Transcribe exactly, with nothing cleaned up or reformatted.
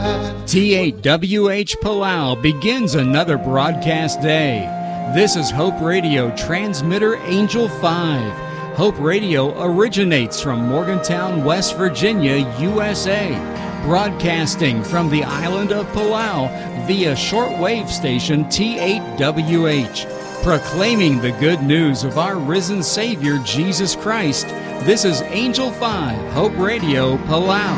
T eight W H Palau begins another broadcast day. This is Hope Radio Transmitter Angel five. Hope Radio originates from Morgantown, West Virginia, U S A, broadcasting from the island of Palau via shortwave station T eight W H, proclaiming the good news of our risen Savior, Jesus Christ. This is Angel five, Hope Radio, Palau.